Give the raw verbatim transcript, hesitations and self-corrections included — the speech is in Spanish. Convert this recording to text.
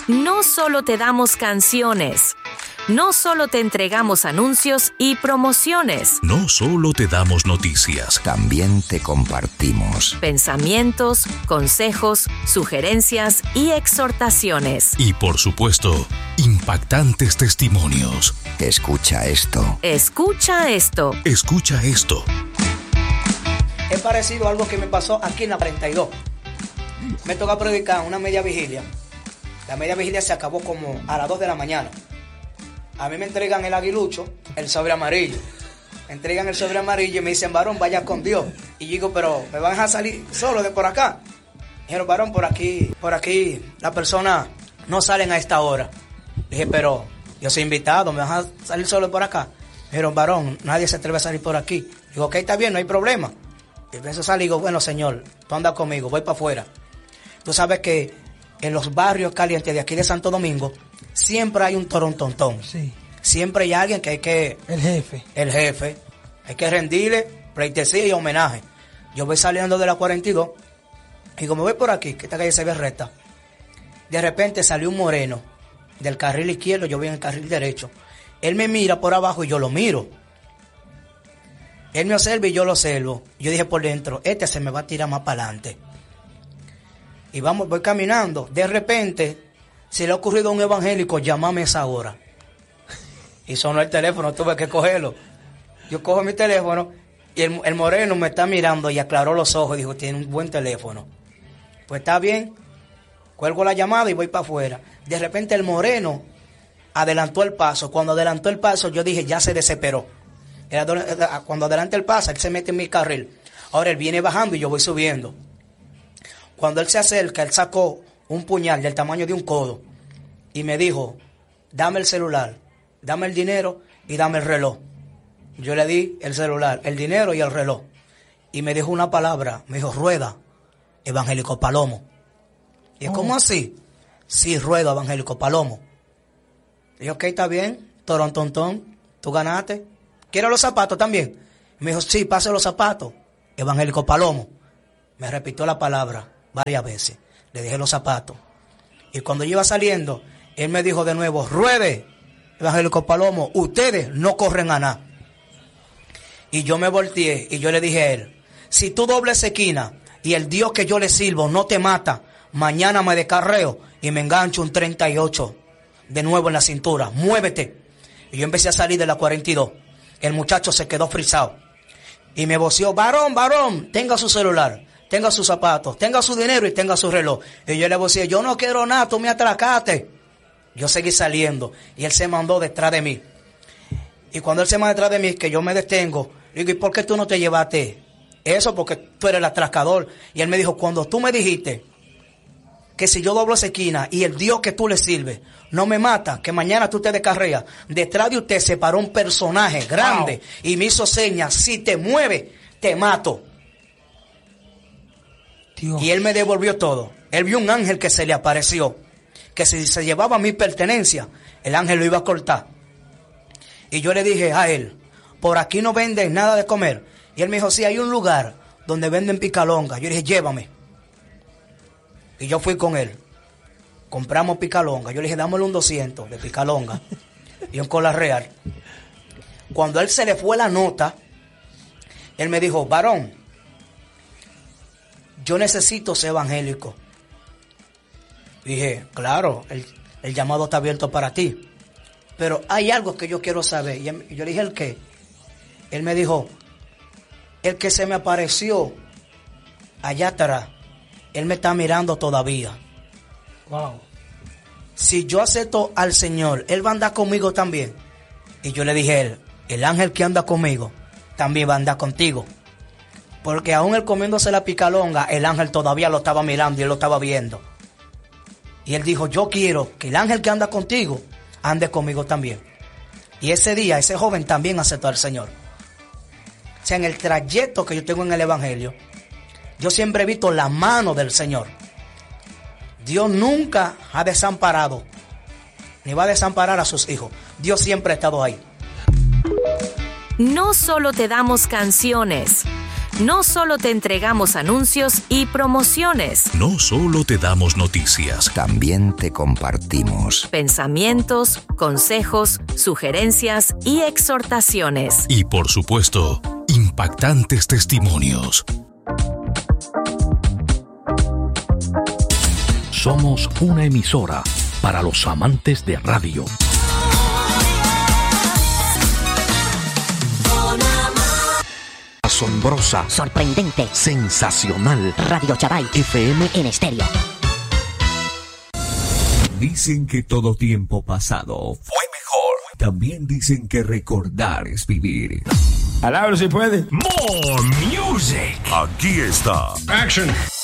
No solo te damos canciones, no solo te entregamos anuncios y promociones. No solo te damos noticias, también te compartimos pensamientos, consejos, sugerencias y exhortaciones. Y por supuesto, impactantes testimonios. Escucha esto. Escucha esto. Escucha esto. Es parecido a algo que me pasó aquí en la treinta y dos. Me toca predicar una media vigilia. La media vigilia se acabó como a las dos de la mañana. A mí me entregan el aguilucho, el sobre amarillo. Me entregan el sobre amarillo y me dicen, varón, vaya con Dios. Y yo digo, pero ¿me van a salir solo de por acá? Dijeron, varón, por aquí, por aquí, las personas no salen a esta hora. Dije, pero yo soy invitado, ¿me van a salir solo de por acá? Dijeron, varón, nadie se atreve a salir por aquí. Digo, ok, está bien, no hay problema. Y empiezo a salir y digo, bueno, señor, tú andas conmigo, voy para afuera. Tú sabes que en los barrios calientes de aquí de Santo Domingo siempre hay un torontontón. Sí. Siempre hay alguien que hay que... El jefe. El jefe. Hay que rendirle pleitesía y homenaje. Yo voy saliendo de la cuarenta y dos y como voy por aquí, que esta calle se ve recta, de repente salió un moreno del carril izquierdo, yo voy en el carril derecho. Él me mira por abajo y yo lo miro. Él me observa y yo lo observo. Yo dije por dentro, este se me va a tirar más para adelante. Y vamos, voy caminando. De repente, se le ha ocurrido a un evangélico, llámame a esa hora. Y sonó el teléfono, tuve que cogerlo. Yo cojo mi teléfono y el, el moreno me está mirando y aclaró los ojos. Dijo, tiene un buen teléfono. Pues está bien. Cuelgo la llamada y voy para afuera. De repente el moreno adelantó el paso. Cuando adelantó el paso, yo dije, ya se desesperó. Cuando adelanta el paso, él se mete en mi carril. Ahora él viene bajando y yo voy subiendo. Cuando él se acerca, él sacó un puñal del tamaño de un codo y me dijo, dame el celular, dame el dinero y dame el reloj. Yo le di el celular, el dinero y el reloj. Y me dijo una palabra, me dijo, rueda, evangélico Palomo. Y es, oh. ¿Cómo así? Sí, rueda, evangélico Palomo. Y yo, ok, está bien, torontontón, tú ganaste. ¿Quieres los zapatos también? Y me dijo, sí, pase los zapatos, evangélico Palomo. Me repitió la palabra varias veces. Le dejé los zapatos. Y cuando yo iba saliendo, él me dijo de nuevo, ruede, evangélico Palomo, ustedes no corren a nada. Y yo me volteé y yo le dije a él, si tú dobles esquina y el Dios que yo le sirvo no te mata, mañana me descarreo y me engancho un treinta y ocho de nuevo en la cintura, muévete. Y yo empecé a salir de la cuarenta y dos. El muchacho se quedó frisado y me voció, varón, varón, tenga su celular, tenga sus zapatos, tenga su dinero y tenga su reloj. Y yo le voceé, yo no quiero nada, tú me atracaste. Yo seguí saliendo y él se mandó detrás de mí. Y cuando él se manda detrás de mí, que yo me detengo, le digo, ¿y por qué tú no te llevaste eso? Porque tú eres el atracador. Y él me dijo, cuando tú me dijiste que si yo doblo esa esquina y el Dios que tú le sirves no me mata, que mañana tú te descarreas, detrás de usted se paró un personaje grande, wow, y me hizo señas, si te mueves, te mato. Dios. Y él me devolvió todo. Él vio un ángel que se le apareció, que si se llevaba mi pertenencia, el ángel lo iba a cortar. Y yo le dije a él, por aquí no venden nada de comer. Y él me dijo, sí, hay un lugar donde venden picalonga. Yo le dije, llévame. Y yo fui con él. Compramos picalonga. Yo le dije, dámosle un doscientos de picalonga y un cola real. Cuando a él se le fue la nota, él me dijo, varón, yo necesito ser evangélico. Dije, claro, el, el llamado está abierto para ti. Pero hay algo que yo quiero saber. Y yo le dije, ¿el qué? Él me dijo, el que se me apareció allá atrás, él me está mirando todavía. Wow. Si yo acepto al Señor, él va a andar conmigo también. Y yo le dije a él, el ángel que anda conmigo también va a andar contigo. Porque aún él comiéndose la picalonga, el ángel todavía lo estaba mirando y él lo estaba viendo. Y él dijo, yo quiero que el ángel que anda contigo ande conmigo también. Y ese día, ese joven también aceptó al Señor. O sea, en el trayecto que yo tengo en el Evangelio, yo siempre he visto la mano del Señor. Dios nunca ha desamparado, ni va a desamparar a sus hijos. Dios siempre ha estado ahí. No solo te damos canciones, No solo te entregamos anuncios y promociones. No solo te damos noticias. También te compartimos Pensamientos, consejos, sugerencias y exhortaciones. Y por supuesto, impactantes testimonios. Somos una emisora para los amantes de radio. Asombrosa, sorprendente, sensacional. Radio Chabay F M en estéreo. Dicen que todo tiempo pasado fue mejor. También dicen que recordar es vivir. Alabro si puede. More music. Aquí está. Action.